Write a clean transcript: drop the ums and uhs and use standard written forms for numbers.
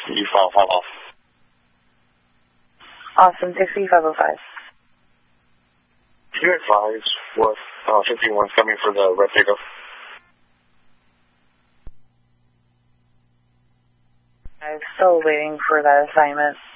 You file off. Awesome, 63505. Can you advise what 51's coming for the red pickup? I'm still waiting for that assignment.